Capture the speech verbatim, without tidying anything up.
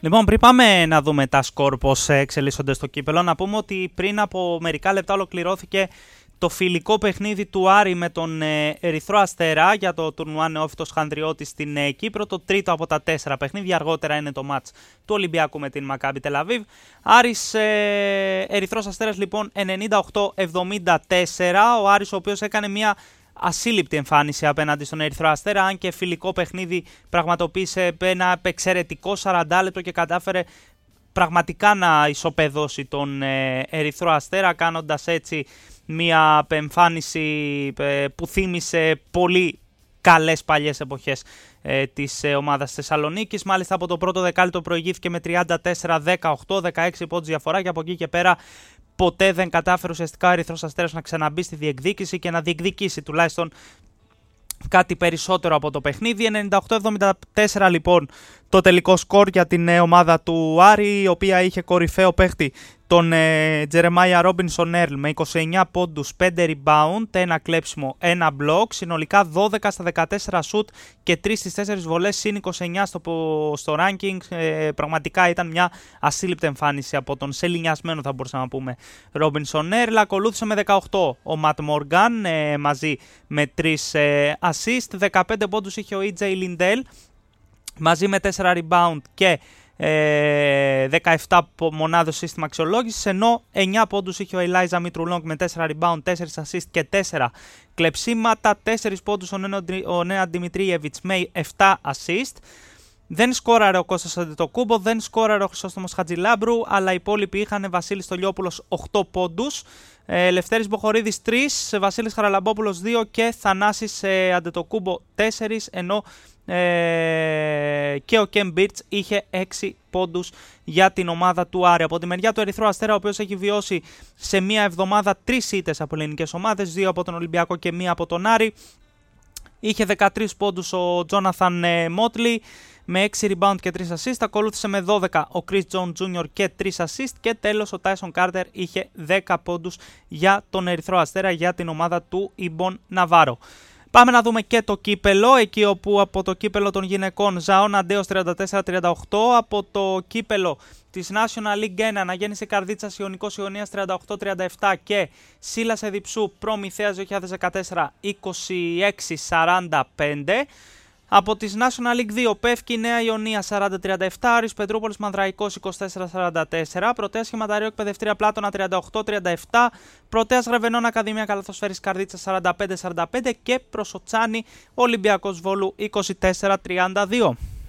Λοιπόν, πριν πάμε να δούμε τα σκορ πώς εξελίσσονται στο κύπελο, να πούμε ότι πριν από μερικά λεπτά ολοκληρώθηκε το φιλικό παιχνίδι του Άρη με τον ε, Ερυθρό Αστέρα για το τουρνουά Νεόφυτος Χανδριώτης στην ε, Κύπρο. Το τρίτο από τα τέσσερα παιχνίδια. Αργότερα είναι το μάτς του Ολυμπιακού με την Μακάμπι Τελαβίβ. Άρης ε, Ερυθρός Αστέρας λοιπόν ενενήντα οκτώ εβδομήντα τέσσερα. Ο Άρης, ο οποίος έκανε μια ασύλληπτη εμφάνιση απέναντι στον Ερυθρό Αστέρα, αν και φιλικό παιχνίδι πραγματοποίησε ένα εξαιρετικό σαράντα λεπτό και κατάφερε πραγματικά να ισοπεδώσει τον ε, Ερυθρό Αστέρα, κάνοντας έτσι μια εμφάνιση ε, που θύμισε πολύ καλές παλιές εποχές ε, της ε, ομάδας Θεσσαλονίκης. Μάλιστα από το πρώτο δεκάλεπτο προηγήθηκε με τριάντα τέσσερα δεκαοκτώ, δεκαέξι πόντους διαφορά, και από εκεί και πέρα ποτέ δεν κατάφερε ουσιαστικά ο Ερυθρός Αστέρας να ξαναμπεί στη διεκδίκηση και να διεκδικήσει τουλάχιστον κάτι περισσότερο από το παιχνίδι. ενενήντα οκτώ εβδομήντα τέσσερα λοιπόν το τελικό σκορ για την ομάδα του Άρη, η οποία είχε κορυφαίο παίχτη τον ε, Τζερεμάια Ρόμπινσον Έρλ με είκοσι εννέα πόντους, πέντε rebound, ένα κλέψιμο, ένα μπλοκ, συνολικά δώδεκα στα δεκατέσσερα σουτ και τρεις στις τέσσερις βολές, συν είκοσι εννέα στο, στο ranking. Ε, πραγματικά ήταν μια ασύλληπτη εμφάνιση από τον σεληνιασμένο, θα μπορούσαμε να πούμε, Ρόμπινσον Έρλ. Ακολούθησε με δεκαοκτώ ο Ματ Μόργαν ε, μαζί με τρεις ε, assist, δεκαπέντε πόντους είχε ο ι τζέι Λιντέλ μαζί με τέσσερα rebound και Ε, δεκαεπτά μονάδες σύστημα αξιολόγησης, ενώ εννέα πόντους είχε ο Ελάιζα Μητρουλόγκ με τέσσερα rebound, τέσσερα assist και τέσσερα κλεψίματα, τέσσερα πόντους ο Νέα Δημητρίεβιτς με επτά assist. Δεν σκόραρε ο Κώστας Αντετοκούμπο, δεν σκόραρε ο Χρυσόστομος Χατζηλάμπρου, αλλά οι υπόλοιποι είχαν Βασίλης Στολιόπουλος οκτώ πόντους, ε, Λευτέρης Μποχορίδης τρία, Βασίλης Χαραλαμπόπουλος δύο και Θανάσης ε, Αντετοκούμπο τέσσερα, ενώ ε, και ο Κεμ Μπίρτς είχε έξι πόντους για την ομάδα του Άρη. Από τη μεριά του Ερυθρού Αστέρα, ο οποίος έχει βιώσει σε μία εβδομάδα τρεις ήττες από ελληνικές ομάδες, δύο από τον Ολυμπιακό και μία από τον Άρη, είχε δεκατρείς πόντους ο Τζόναθαν ε, Μότλι με έξι rebound και τρία assist, ακολούθησε με δώδεκα ο Chris John τζούνιορ και τρία assist, και τέλος ο Tyson Carter είχε δέκα πόντους για τον Ερυθρό Αστέρα, για την ομάδα του Ιμπον Ναβάρο. Πάμε να δούμε και το κύπελο, εκεί όπου από το κύπελο των γυναικών Ζαών Αντέος τριάντα τέσσερα τριάντα οκτώ, από το κύπελο της National League ένα Αναγέννηση Καρδίτσας Ιωνικός Ιωνίας τριάντα οκτώ τριάντα επτά και Σύλλας Εδιψού Προμηθέας δύο χιλιάδες δεκατέσσερα είκοσι έξι σαράντα πέντε. Από τις National League δύο, Πεύκη Νέα Ιωνία σαράντα τριάντα επτά, Άρης Πετρούπολης Μανδραϊκός είκοσι τέσσερα σαράντα τέσσερα, Πρωτέας Σχηματαρίου Εκπαιδευτήρια Πλάτωνα τριάντα οκτώ τριάντα επτά, Πρωτέας Γρεβενών Ακαδημία Καλαθοσφαίρης Καρδίτσα σαράντα πέντε σαράντα πέντε και Προσοτσάνη Ολυμπιακός Βόλου είκοσι τέσσερα τριάντα δύο.